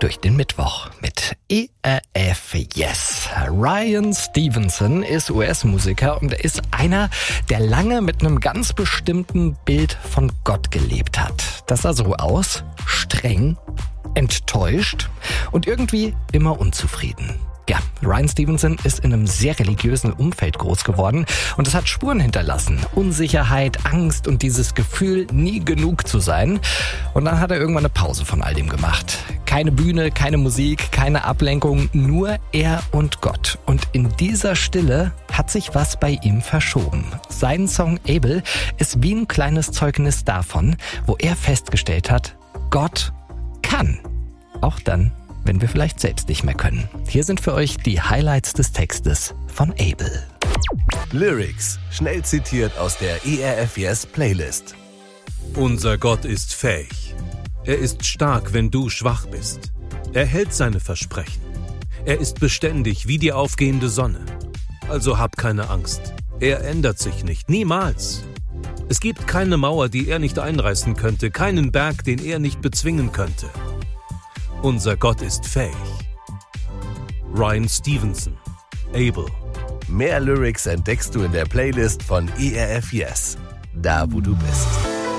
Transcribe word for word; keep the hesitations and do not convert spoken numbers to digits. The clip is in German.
durch den Mittwoch mit E R F Yes. Ryan Stevenson ist U S-Musiker und er ist einer, der lange mit einem ganz bestimmten Bild von Gott gelebt hat. Das sah so aus: streng, enttäuscht und irgendwie immer unzufrieden. Ja, Ryan Stevenson ist in einem sehr religiösen Umfeld groß geworden und es hat Spuren hinterlassen. Unsicherheit, Angst und dieses Gefühl, nie genug zu sein. Und dann hat er irgendwann eine Pause von all dem gemacht. Keine Bühne, keine Musik, keine Ablenkung, nur er und Gott. Und in dieser Stille hat sich was bei ihm verschoben. Sein Song Abel ist wie ein kleines Zeugnis davon, wo er festgestellt hat, Gott kann. Auch dann, wenn wir vielleicht selbst nicht mehr können. Hier sind für euch die Highlights des Textes von Abel. Lyrics, schnell zitiert aus der E R F Yes Playlist. Unser Gott ist fähig. Er ist stark, wenn du schwach bist. Er hält seine Versprechen. Er ist beständig wie die aufgehende Sonne. Also hab keine Angst. Er ändert sich nicht, niemals. Es gibt keine Mauer, die er nicht einreißen könnte, keinen Berg, den er nicht bezwingen könnte. Unser Gott ist fähig. Ryan Stevenson, Abel. Mehr Lyrics entdeckst du in der Playlist von E R F Yes, da wo du bist.